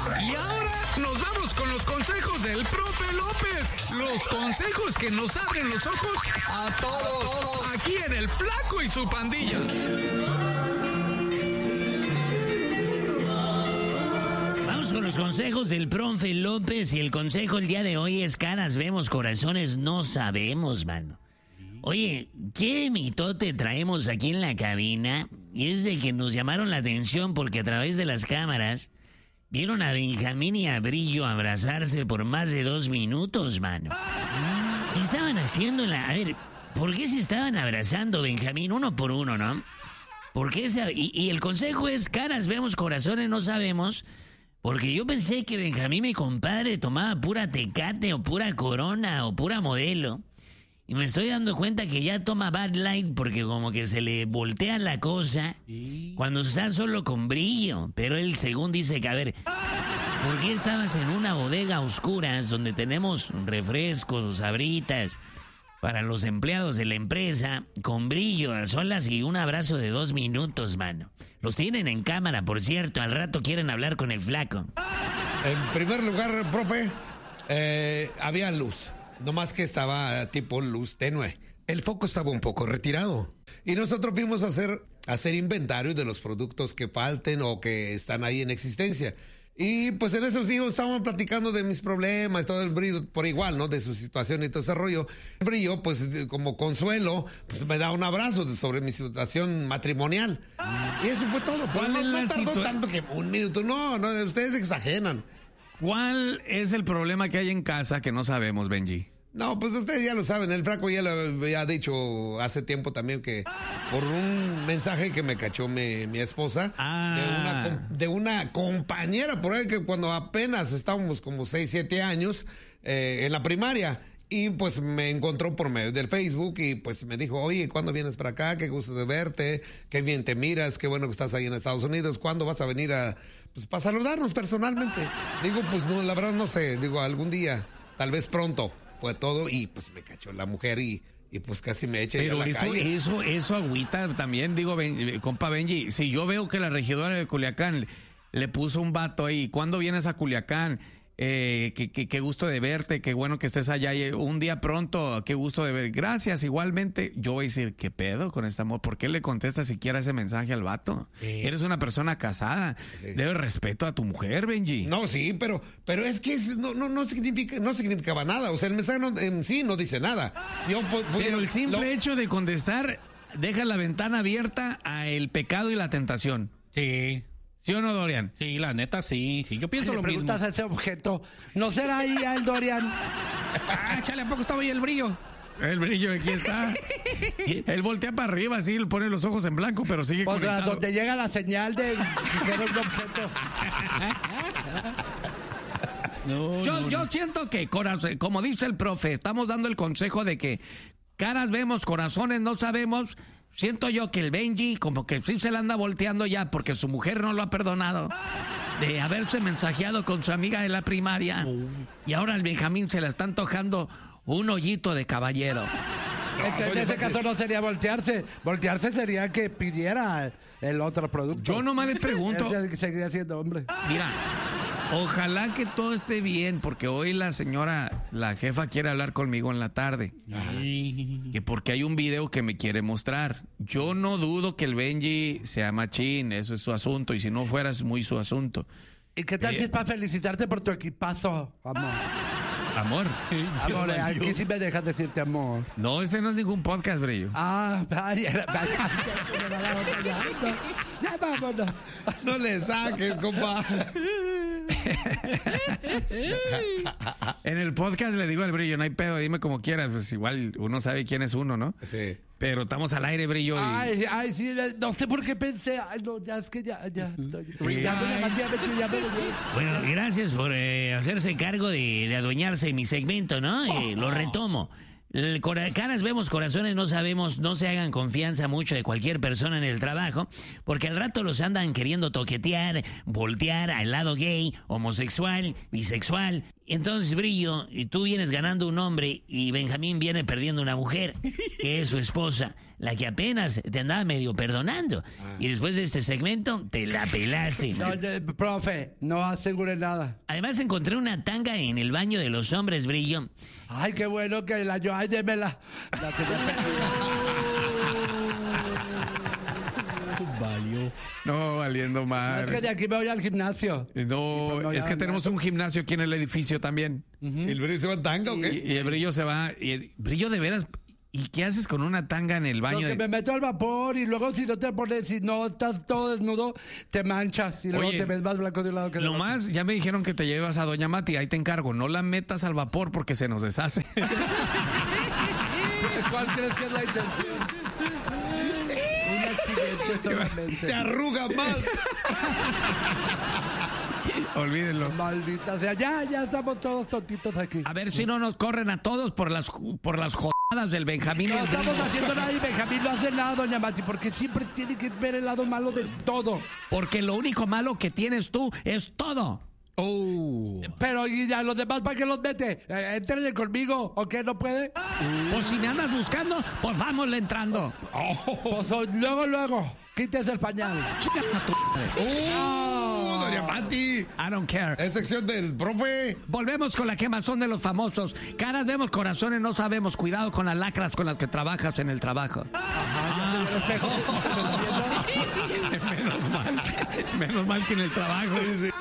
Y ahora nos vamos con los consejos del profe López. Los consejos que nos abren los ojos a todos. Aquí en El Flaco y su pandilla. Vamos con los consejos del profe López. Y el consejo el día de hoy es: caras vemos, corazones no sabemos, mano. Oye, ¿qué mitote traemos aquí en la cabina? Y es de que nos llamaron la atención porque a través de las cámaras vieron a Benjamín y a Brillo abrazarse por más de 2 minutos, mano. ¿Qué estaban haciendo a ver, ¿por qué se estaban abrazando, Benjamín? Uno por uno, ¿no? ¿Por qué y el consejo es: caras vemos, corazones no sabemos. Porque yo pensé que Benjamín, mi compadre, tomaba pura Tecate o pura Corona o pura Modelo. Y me estoy dando cuenta que ya toma Bud Light porque como que se le voltea la cosa cuando está solo con Brillo. Pero él, según dice que, a ver, ¿por qué estabas en una bodega a oscuras donde tenemos refrescos, sabritas para los empleados de la empresa, con Brillo a solas y un abrazo de 2 minutos, mano? Los tienen en cámara, por cierto. Al rato quieren hablar con el Flaco. En primer lugar, profe, había luz. No más que estaba tipo luz tenue. El foco estaba un poco retirado. Y nosotros fuimos a hacer inventario de los productos que falten o que están ahí en existencia. Y pues en esos días estábamos platicando de mis problemas, todo el Brillo por igual, ¿no? De su situación y todo ese rollo. El Brillo, pues como consuelo, pues me da un abrazo sobre mi situación matrimonial. Y eso fue todo. Pues no tardó tanto que 1 minuto. No, ustedes exageran. ¿Cuál es el problema que hay en casa que no sabemos, Benji? No, pues ustedes ya lo saben, el Flaco ya lo había dicho hace tiempo también que por un mensaje que me cachó mi esposa de una compañera por ahí que cuando apenas estábamos como 6, 7 años en la primaria. Y pues me encontró por medio del Facebook y pues me dijo: oye, ¿cuándo vienes para acá? Qué gusto de verte, qué bien te miras, qué bueno que estás ahí en Estados Unidos. ¿Cuándo vas a venir para saludarnos personalmente? Digo, pues no, la verdad no sé, digo, algún día, tal vez pronto. Fue todo y pues me cachó la mujer y pues casi me echa Pero a la calle. eso agüita también, digo, compa Benji. Si yo veo que la regidora de Culiacán le puso un vato ahí: ¿cuándo vienes a Culiacán? Qué gusto de verte, qué bueno que estés allá un día pronto, qué gusto de ver. Gracias, igualmente. Yo voy a decir: ¿qué pedo con este amor? ¿Por qué le contestas siquiera ese mensaje al vato? Eres una persona casada, debes respeto a tu mujer, Benji. No, sí, pero es que no significaba nada. O sea, el mensaje en sí no dice nada. Pero el simple hecho de contestar deja la ventana abierta a el pecado y la tentación. Sí. ¿Sí o no, Dorian? Sí, la neta, sí. Yo pienso lo mismo. Le preguntas a ese objeto: ¿no será ahí el Dorian? Chale, ¿a poco estaba ahí el Brillo? El Brillo, aquí está. Él voltea para arriba, así, pone los ojos en blanco, pero sigue conectado. Donde llega la señal de ser un objeto. Yo siento que, como dice el profe, estamos dando el consejo de que caras vemos, corazones no sabemos. Siento yo que el Benji como que sí se la anda volteando ya porque su mujer no lo ha perdonado de haberse mensajeado con su amiga de la primaria. Y ahora al Benjamín se le está antojando un hoyito de caballero. En ese caso no sería voltearse. Voltearse sería que pidiera el otro producto. Yo nomás les pregunto. Seguiría siendo hombre. Mira, ojalá que todo esté bien, porque hoy la jefa quiere hablar conmigo en la tarde. Que porque hay un video que me quiere mostrar. Yo no dudo que el Benji sea machín, eso es su asunto, y si no fuera es muy su asunto. ¿Y qué tal si es para felicitarte por tu equipazo, amor? Amor. Amor, aquí sí me dejas decirte amor. No, ese no es ningún podcast, Brillo. Vaya. Ya vámonos. No le saques, compa. En el podcast le digo al Brillo: no hay pedo, dime como quieras. Pues igual uno sabe quién es uno, ¿no? Sí. Pero estamos al aire, Brillo. Ay, sí, no sé por qué pensé. Ay, no, ya es que ya estoy. Bueno, gracias por hacerse cargo de adueñarse de mi segmento, ¿no? Lo retomo. Caras vemos, corazones no sabemos. No se hagan confianza mucho de cualquier persona en el trabajo, porque al rato los andan queriendo toquetear, voltear al lado gay, homosexual, bisexual Entonces, Brillo, tú vienes ganando un hombre y Benjamín viene perdiendo una mujer, que es su esposa, la que apenas te andaba medio perdonando. Y después de este segmento, te la pelaste. No, profe, no asegure nada. Además, encontré una tanga en el baño de los hombres, Brillo. Ay, qué bueno que la yo, ay, démela. La tenía Valió. No, valiendo Es que madre. de aquí me voy al gimnasio. No, es que tenemos un gimnasio aquí en el edificio también. ¿El brillo se va en tanga o qué? Y el Brillo se va. Y el Brillo de veras. ¿Y qué haces con una tanga en el baño? Porque me meto al vapor y luego si no te pones, si no estás todo desnudo, te manchas y luego Oye, te ves más blanco de un lado que del Lo otro. más, ya me dijeron que te llevas a Doña Mati, ahí te encargo. No la metas al vapor porque se nos deshace. ¿Cuál crees que es la intención? Un accidente solamente. Te arruga más. Olvídenlo. Maldita sea, ya estamos todos tontitos aquí. A ver si no nos corren a todos por las jodadas del Benjamín. No estamos haciendo nada y Benjamín no hace nada, doña Mati, porque siempre tiene que ver el lado malo de todo. Porque lo único malo que tienes tú es todo. Oh. Pero ¿y a los demás para qué los mete? ¿Entren conmigo o qué? ¿No puede? Pues si me andas buscando, pues vámonos entrando. Pues luego, quítese el pañal. Chica a tu madre. Doña Mati. I don't care. Es sección del profe. Volvemos con la quemazón de los famosos. Caras vemos, corazones no sabemos. Cuidado con las lacras con las que trabajas en el trabajo. Menos mal que en el trabajo.